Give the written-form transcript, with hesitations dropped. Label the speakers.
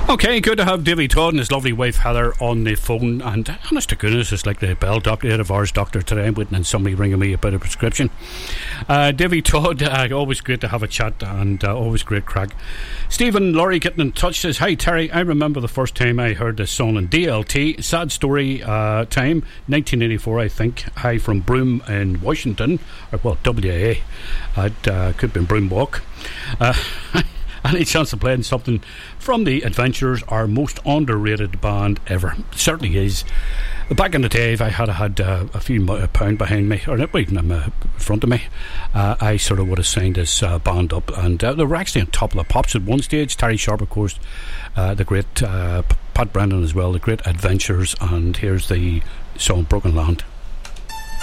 Speaker 1: Okay, good to have Davy Todd and his lovely wife Heather on the phone. And honest to goodness, it's like the bell doctor of ours doctor today. I'm waiting on somebody ringing me about a prescription. Davy Todd, always great to have a chat and always great crack. Stephen Laurie getting in touch says, "Hi Terry, I remember the first time I heard this song on DLT. Sad story time, 1984 I think. Hi from Broome in Washington, or well, WA. It could have been Broome Walk. Any chance of playing something from the Adventures, our most underrated band ever? It certainly is. Back in the day, if I had a few pound behind me, or even in front of me, I sort of would have signed this band up, and they were actually on top of the pops at one stage. Terry Sharp, of course, the great Pat Brennan as well, the great Adventures, and here's the song Broken Land.